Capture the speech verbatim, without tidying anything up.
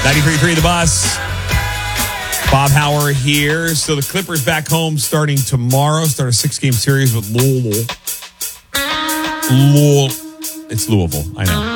ninety-three point three The Bus. Bob Hauer here. So the Clippers back home starting tomorrow. Start a six-game series with Louisville. Louisville. It's Louisville, I know.